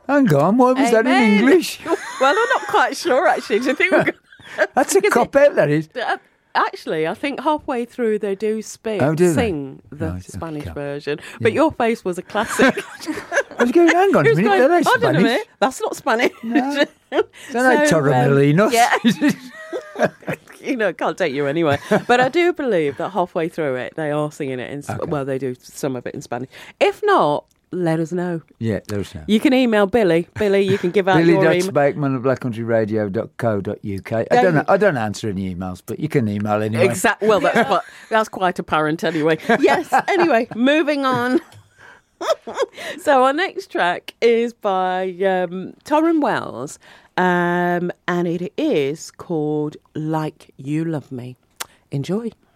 Hang on, why was that in Amen. English? Well, I'm not quite sure, actually. Do you think we're That's a cop-out, that is. Actually, I think halfway through they do Oh, do they? sing the Right, Spanish okay. version. But your face was a classic. I was going, hang on a He was minute, going, that ain't hold on a Spanish. minute, that's not Spanish. No. That ain't Torremolinos. Yeah. Can't take you anywhere. But I do believe that halfway through it, they are singing it in, Okay. well, they do some of it in Spanish. If not, let us know. Yeah, let us know. You can email Billy. Billy, you can give out your email. Billy.Spakeman at blackcountryradio.co.uk. I don't answer any emails, but you can email anyway. Exactly. Well, that's quite apparent anyway. Yes. Anyway, moving on. So our next track is by Torrin Wells, and it is called Like You Love Me. Enjoy.